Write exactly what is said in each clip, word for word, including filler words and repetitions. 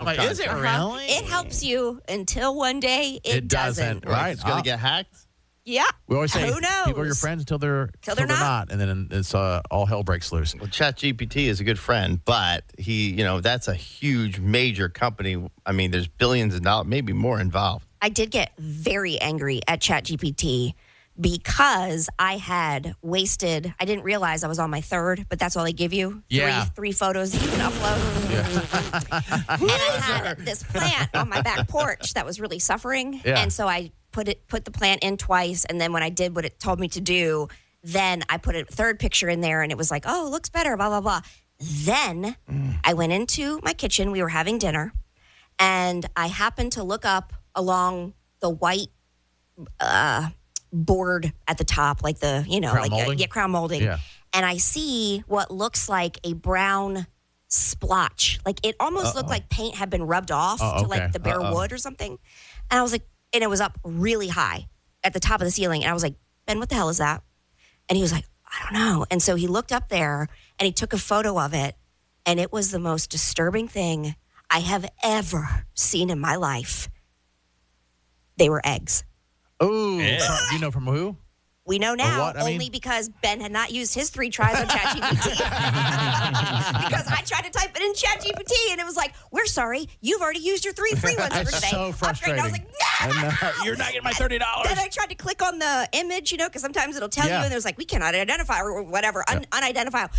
Like, content. is it Uh-huh. really? It helps you until one day it, It doesn't, Like, right? It's going Uh, to get hacked. Yeah. We always say Who knows? people are your friends until they're, Till they're not. and then it's uh, all hell breaks loose. Well, ChatGPT is a good friend, but he, you know, that's a huge, major company. I mean, there's billions of dollars, maybe more involved. I did get very angry at ChatGPT because I had wasted, I didn't realize I was on my third, but that's all they give you. Yeah. Three, three photos that you can upload. And I had this plant on my back porch that was really suffering. Yeah. And so I put it, put the plant in twice. And then when I did what it told me to do, then I put a third picture in there and it was like, oh, it looks better, blah, blah, blah. Then mm. I went into my kitchen. We were having dinner. And I happened to look up along the white uh, board at the top, like the, you know, crown like molding? A, yeah, crown molding. Yeah. And I see what looks like a brown splotch. Like it almost Uh-oh. looked like paint had been rubbed off Oh, to okay. like the bare Uh-oh. wood or something. And I was like, and it was up really high at the top of the ceiling. And I was like, Ben, what the hell is that? And he was like, I don't know. And so he looked up there and he took a photo of it. And it was the most disturbing thing I have ever seen in my life. They were eggs. Oh, Yeah. you know from who? We know now what? I mean- only because Ben had not used his three tries on ChatGPT. Because I tried to type it in ChatGPT and it was like, we're sorry, you've already used your three free ones for That's today. so Upgrade. And I was frustrating. like, no! You're not getting my thirty dollars. Then I tried to click on the image, you know, because sometimes it'll tell Yeah. you and it was like, we cannot identify or whatever, un- unidentifiable.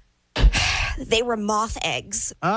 They were moth eggs. Oh,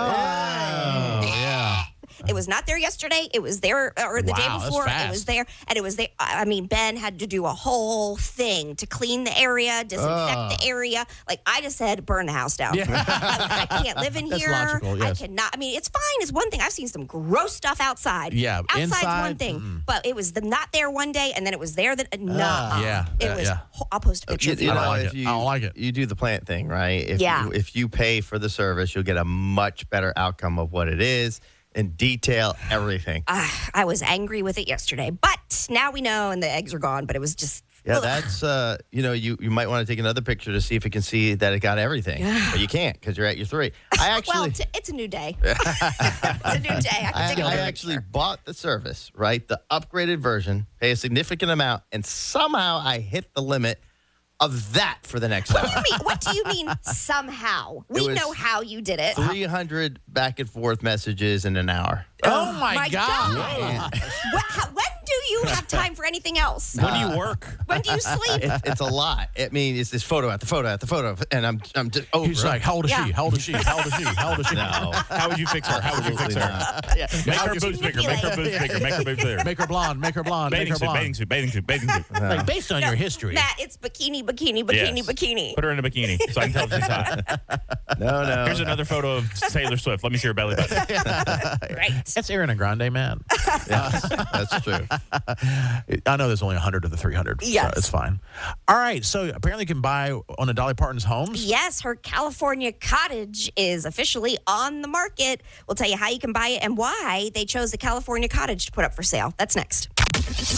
yeah. It was not there yesterday. It was there, or the Wow, day that's before. fast. It was there, and it was there. I mean, Ben had to do a whole thing to clean the area, disinfect Ugh. the area. Like I just said, burn the house down. Yeah. I, I can't live in That's here. logical, yes. I cannot. I mean, it's fine. It's one thing. I've seen some gross stuff outside. Yeah, outside's inside, one thing, mm-mm. but it was the not there one day, and then it was there. That no, Yeah, it yeah, was. yeah. I'll post a picture. You, of you I you. don't know, like if it. you, I don't like it. You do the plant thing, right? If Yeah. You, if you pay for the service, you'll get a much better outcome of what it is and detail everything. Uh, I was angry with it yesterday, but now we know, and the eggs are gone. But it was just. Yeah, ugh. that's, uh, you know, you, you might want to take another picture to see if you can see that it got everything. But you can't because you're at your three. I actually, Well, t- it's a new day. it's a new day. I can I, take a I look. actually bought the service, right? The upgraded version, pay a significant amount, and somehow I hit the limit of that for the next What hour. do you mean? What do you mean somehow? We was know how you did it. three hundred back and forth messages in an hour. Oh, my, my God. God. What, how, when do you have time for anything else? When do you work? When do you sleep? It's, it's a lot. I mean, it's this photo after photo after photo, and I'm I'm just over. He's like, how old is Yeah. she? How old is she? How old is she? How old is she? no, How would you fix her? How would you fix absolutely her? not. Yeah. Make How her would boobs you- bigger. Make her boobs bigger. Make her boobs bigger. Make her blonde. Make her blonde. Make Bathing her suit, blonde. bathing suit, bathing suit, bathing suit. Like, based on No, your history. Matt, it's bikini, bikini, bikini, Yes. bikini. Put her in a bikini so I can tell if she's hot. No, no. Here's another photo of Taylor Swift. Let me see her belly button. Right. That's Ariana Grande, man. Yes, that's true. I know there's only one hundred of the three hundred. Yes. So it's fine. All right. So apparently you can buy one of Dolly Parton's homes. Yes, her California cottage is officially on the market. We'll tell you how you can buy it and why they chose the California cottage to put up for sale. That's next.